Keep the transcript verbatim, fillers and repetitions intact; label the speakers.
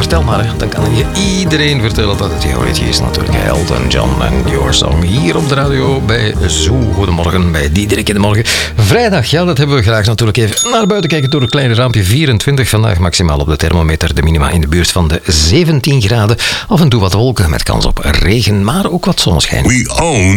Speaker 1: vertel maar. Hè. Dan kan je iedereen vertellen dat het jouw liedje is natuurlijk. Elton John en Your Song. Hier op de radio bij Zoo. Goedemorgen bij Diederik in de Morgen. Vrijdag, ja, dat hebben we graag natuurlijk even naar buiten kijken door het kleine raampje. vierentwintig vandaag maximaal op de thermometer. De minima in de buurt van de zeventien graden. Af en toe wat wolken met kans op regen, maar ook wat zonneschijn.
Speaker 2: We own